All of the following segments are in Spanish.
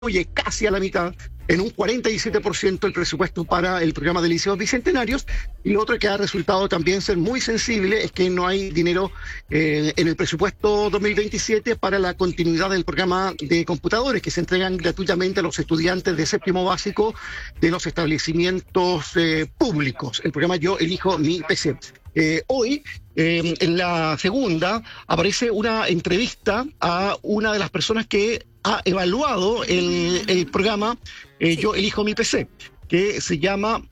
oye, casi a la mitad, en un 47% el presupuesto para el programa de liceos bicentenarios. Y lo otro que ha resultado también ser muy sensible es que no hay dinero en el presupuesto 2027 para la continuidad del programa de computadores que se entregan gratuitamente a los estudiantes de séptimo básico de los establecimientos públicos, el programa Yo Elijo Mi PC. Hoy, en la segunda, aparece una entrevista a una de las personas que ha evaluado el programa Yo Elijo Mi PC, que se llama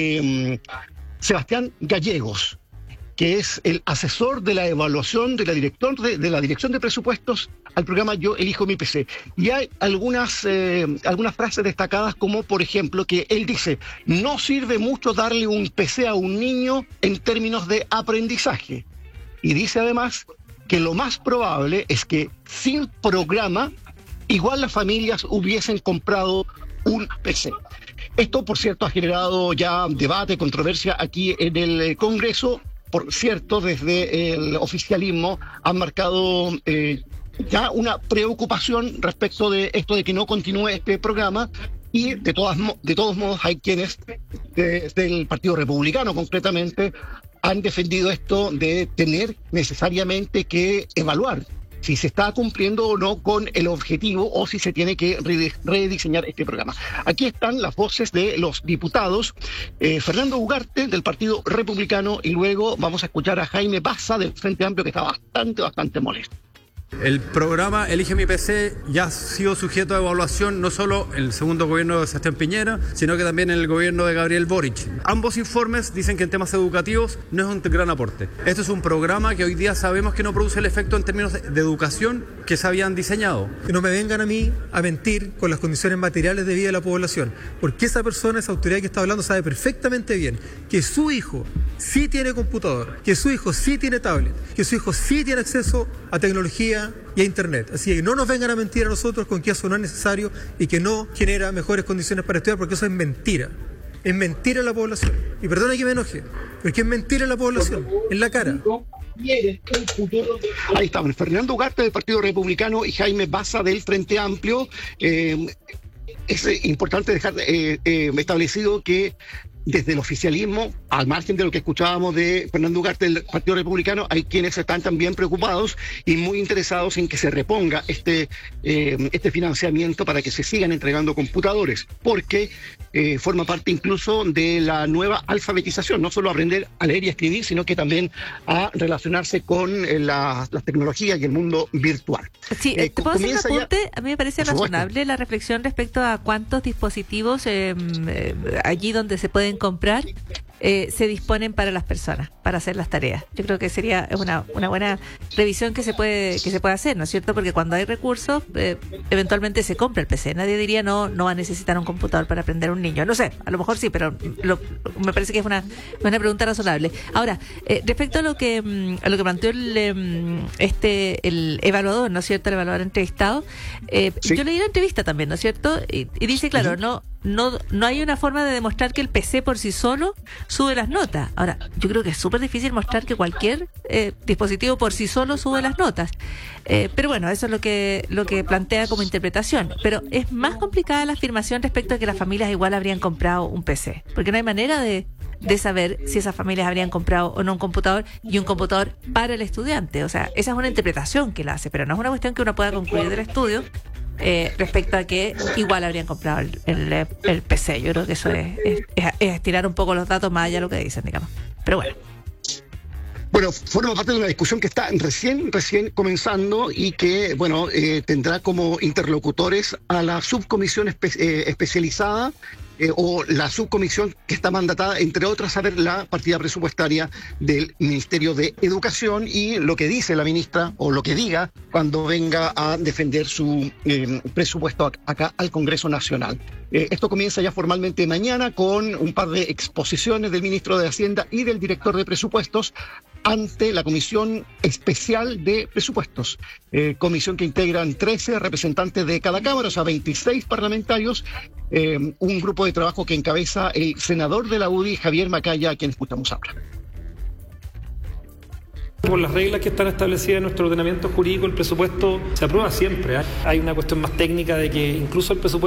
Sebastián Gallegos, que es el asesor de la evaluación de la Dirección de Presupuestos al programa Yo Elijo Mi PC. Y hay algunas frases destacadas, como por ejemplo que él dice: no sirve mucho darle un PC a un niño en términos de aprendizaje. Y dice además que lo más probable es que sin programa igual las familias hubiesen comprado un PC. Esto, por cierto, ha generado ya debate, controversia aquí en el Congreso. Por cierto, desde el oficialismo han marcado ya una preocupación respecto de esto de que no continúe este programa. Y de todos modos hay quienes del Partido Republicano concretamente han defendido esto de tener necesariamente que evaluar si se está cumpliendo o no con el objetivo o si se tiene que rediseñar este programa. Aquí están las voces de los diputados, Fernando Ugarte del Partido Republicano, y luego vamos a escuchar a Jaime Baza del Frente Amplio, que está bastante molesto. El programa Elige Mi PC ya ha sido sujeto a evaluación no solo en el segundo gobierno de Sebastián Piñera, sino que también en el gobierno de Gabriel Boric. Ambos informes dicen que en temas educativos no es un gran aporte. Este es un programa que hoy día sabemos que no produce el efecto en términos de educación que se habían diseñado. Que no me vengan a mí a mentir con las condiciones materiales de vida de la población, porque esa persona, esa autoridad que está hablando, sabe perfectamente bien que su hijo sí tiene computador, que su hijo sí tiene tablet, que su hijo sí tiene acceso a tecnología y a internet. Así que no nos vengan a mentir a nosotros con que eso no es necesario y que no genera mejores condiciones para estudiar, porque eso es mentira. Es mentira a la población. Y perdona que me enoje, pero es que es mentira a la población, en la cara. Ahí estaban Fernando Ugarte del Partido Republicano y Jaime Baza del Frente Amplio. Es importante dejar establecido que desde el oficialismo, al margen de lo que escuchábamos de Fernando Ugarte del Partido Republicano, hay quienes están también preocupados y muy interesados en que se reponga este financiamiento para que se sigan entregando computadores, porque forma parte incluso de la nueva alfabetización, no solo aprender a leer y escribir, sino que también a relacionarse con las tecnologías y el mundo virtual. Sí, ¿te puedo hacer un apunte? A mí me parece razonable la reflexión respecto a cuántos dispositivos allí donde se pueden comprar se disponen para las personas, para hacer las tareas. Yo creo que sería una buena revisión que se puede hacer, ¿no es cierto? Porque cuando hay recursos, eventualmente se compra el PC. Nadie diría no va a necesitar un computador para aprender un niño. No sé, a lo mejor sí, pero me parece que es una pregunta razonable. Ahora, respecto a lo que planteó el evaluador, ¿no es cierto? El evaluador entrevistado, sí. Yo leí la entrevista también, ¿no es cierto? Y dice, claro, no hay una forma de demostrar que el PC por sí solo sube las notas. Ahora, yo creo que es súper difícil mostrar que cualquier dispositivo por sí solo sube las notas. Pero bueno, eso es lo que plantea como interpretación. Pero es más complicada la afirmación respecto a que las familias igual habrían comprado un PC. Porque no hay manera de saber si esas familias habrían comprado o no un computador, y un computador para el estudiante. O sea, esa es una interpretación que la hace, pero no es una cuestión que uno pueda concluir del estudio respecto a que igual habrían comprado el PC. Yo creo que eso es estirar un poco los datos más allá de lo que dicen, digamos. Pero bueno. Bueno, forma parte de una discusión que está recién comenzando y que, tendrá como interlocutores a la subcomisión especializada o la subcomisión que está mandatada, entre otras, a ver la partida presupuestaria del Ministerio de Educación y lo que dice la ministra o lo que diga cuando venga a defender su presupuesto acá al Congreso Nacional. Esto comienza ya formalmente mañana con un par de exposiciones del ministro de Hacienda y del director de presupuestos ante la Comisión Especial de Presupuestos, comisión que integran 13 representantes de cada cámara, o sea, 26 parlamentarios, un grupo de trabajo que encabeza el senador de la UDI, Javier Macaya, a quien escuchamos ahora. Por las reglas que están establecidas en nuestro ordenamiento jurídico, el presupuesto se aprueba siempre. Hay una cuestión más técnica de que incluso el presupuesto